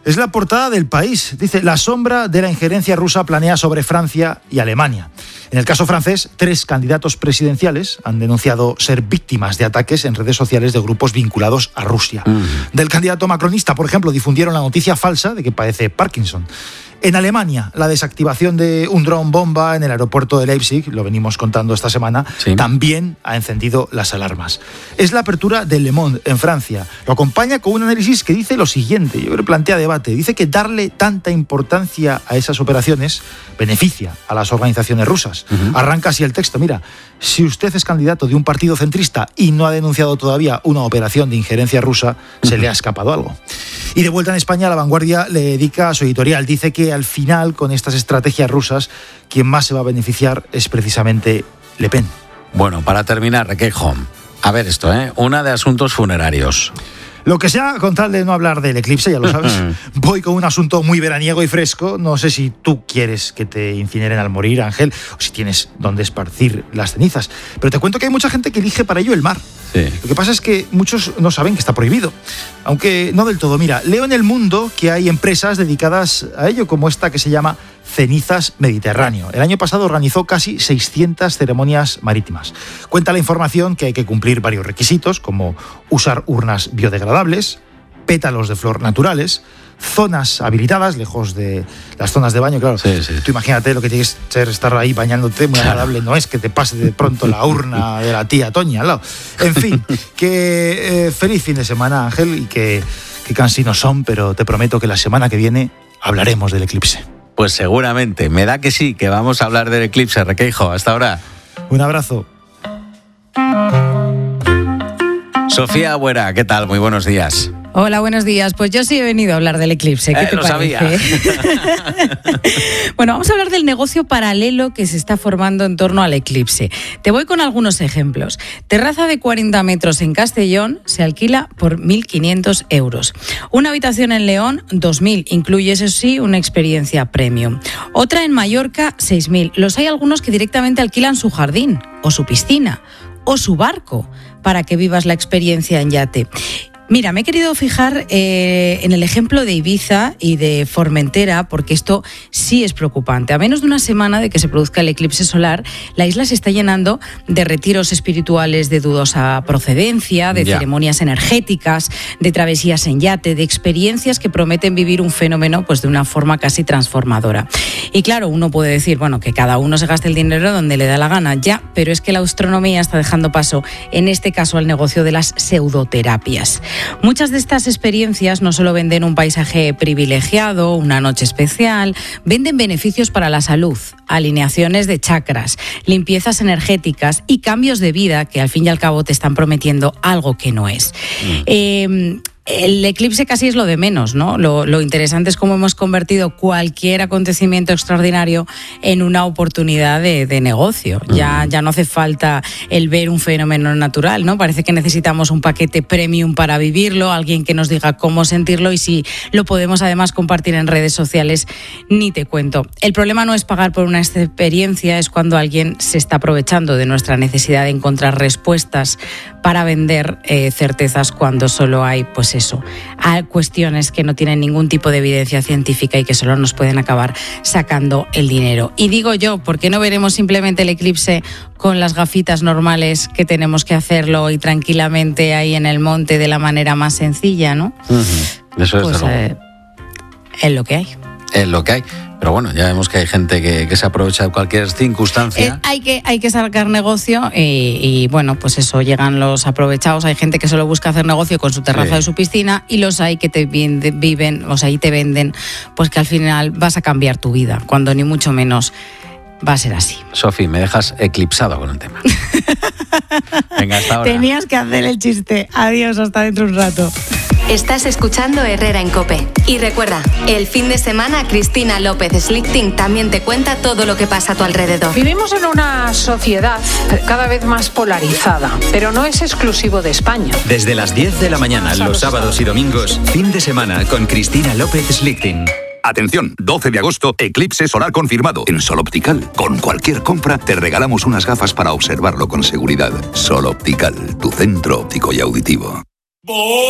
Es la portada del País. Dice, la sombra de la injerencia rusa planea sobre Francia y Alemania. En el caso francés, 3 candidatos presidenciales han denunciado ser víctimas de ataques en redes sociales de grupos vinculados a Rusia. Del candidato macronista, por ejemplo, difundieron la noticia falsa de que padece Parkinson. En Alemania, la desactivación de un dron bomba en el aeropuerto de Leipzig, lo venimos contando esta semana, también ha encendido las alarmas. Es la apertura de Le Monde en Francia. Lo acompaña con un análisis que dice lo siguiente, yo creo que plantea debate. Dice que darle tanta importancia a esas operaciones beneficia a las organizaciones rusas. Arranca así el texto, mira, si usted es candidato de un partido centrista y no ha denunciado todavía una operación de injerencia rusa, se le ha escapado algo. Y de vuelta en España, La Vanguardia le dedica a su editorial. Dice que al final, con estas estrategias rusas, quien más se va a beneficiar es precisamente Le Pen. Bueno, para terminar, Requeijo, a ver esto, una de asuntos funerarios. Lo que sea, con tal de no hablar del eclipse, ya lo sabes, voy con un asunto muy veraniego y fresco. No sé si tú quieres que te incineren al morir, Ángel, o si tienes donde esparcir las cenizas. Pero te cuento que hay mucha gente que elige para ello el mar. Sí. Lo que pasa es que muchos no saben que está prohibido, aunque no del todo. Mira, leo en El Mundo que hay empresas dedicadas a ello, como esta que se llama Cenizas Mediterráneo. El año pasado organizó casi 600 ceremonias marítimas. Cuenta la información que hay que cumplir varios requisitos, como usar urnas biodegradables, pétalos de flor naturales, zonas habilitadas, lejos de las zonas de baño, claro. Sí. Tú imagínate lo que tienes que ser estar ahí bañándote, muy agradable, no es que te pase de pronto la urna de la tía Toña al lado. En fin, que feliz fin de semana, Ángel, y que cansinos son, pero te prometo que la semana que viene hablaremos del eclipse. Pues seguramente, me da que sí, que vamos a hablar del eclipse, Requeijo. Hasta ahora. Un abrazo. Sofía Buera, ¿qué tal? Muy buenos días. Hola, buenos días. Pues yo sí he venido a hablar del eclipse. ¿Qué te lo parece? Sabía. Bueno, vamos a hablar del negocio paralelo que se está formando en torno al eclipse. Te voy con algunos ejemplos. Terraza de 40 metros en Castellón se alquila por 1.500 euros. Una habitación en León, 2.000. Incluye, eso sí, una experiencia premium. Otra en Mallorca, 6.000. Los hay algunos que directamente alquilan su jardín o su piscina o su barco para que vivas la experiencia en yate. Mira, me he querido fijar en el ejemplo de Ibiza y de Formentera, porque esto sí es preocupante. A menos de una semana de que se produzca el eclipse solar, la isla se está llenando de retiros espirituales de dudosa procedencia, de ceremonias energéticas, de travesías en yate, de experiencias que prometen vivir un fenómeno pues de una forma casi transformadora. Y claro, uno puede decir, bueno, que cada uno se gaste el dinero donde le da la gana, ya, pero es que la astronomía está dejando paso, en este caso, al negocio de las pseudoterapias. Muchas de estas experiencias no solo venden un paisaje privilegiado, una noche especial, venden beneficios para la salud, alineaciones de chakras, limpiezas energéticas y cambios de vida que al fin y al cabo te están prometiendo algo que no es. El eclipse casi es lo de menos, ¿no? Lo interesante es cómo hemos convertido cualquier acontecimiento extraordinario en una oportunidad de negocio. Ya no hace falta el ver un fenómeno natural, ¿no? Parece que necesitamos un paquete premium para vivirlo, alguien que nos diga cómo sentirlo, y si lo podemos además compartir en redes sociales, ni te cuento. El problema no es pagar por una experiencia, es cuando alguien se está aprovechando de nuestra necesidad de encontrar respuestas para vender certezas cuando solo hay, pues eso, hay cuestiones que no tienen ningún tipo de evidencia científica y que solo nos pueden acabar sacando el dinero. Y digo yo, ¿por qué no veremos simplemente el eclipse con las gafitas normales que tenemos que hacerlo y tranquilamente ahí en el monte de la manera más sencilla, ¿no? Eso es pues, es lo que hay. Es lo que hay. Pero bueno, ya vemos que hay gente que se aprovecha de cualquier circunstancia. Hay que sacar negocio y bueno, pues eso, llegan los aprovechados. Hay gente que solo busca hacer negocio con su terraza de su piscina, y los hay que te viven, o sea, y te venden, pues que al final vas a cambiar tu vida, cuando ni mucho menos va a ser así. Sofi, me dejas eclipsado con el tema. Venga, hasta ahora. Tenías que hacer el chiste. Adiós, hasta dentro de un rato. Estás escuchando Herrera en COPE. Y recuerda, el fin de semana Cristina López Slichting también te cuenta todo lo que pasa a tu alrededor. Vivimos en una sociedad cada vez más polarizada, pero no es exclusivo de España. Desde las 10 de la mañana, los sábados y domingos, fin de semana con Cristina López Slichting. Atención, 12 de agosto, eclipse solar confirmado en Sol Optical. Con cualquier compra te regalamos unas gafas para observarlo con seguridad. Sol Optical, tu centro óptico y auditivo.